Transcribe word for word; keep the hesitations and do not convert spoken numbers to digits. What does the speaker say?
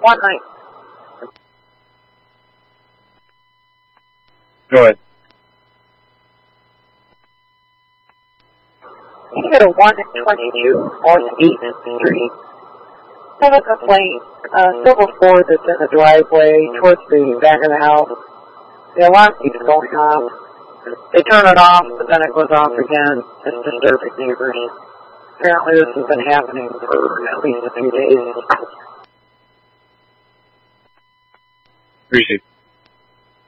one night. Go ahead. He hit a one twenty-two on eighth Street. Have a complaint. Uh, Civil Ford that's in the driveway towards the back of the house. The alarm keeps going off. They turn it off, but then it goes off again. It's disturbing neighbors. Apparently this has been happening for at least a few days. Appreciate it.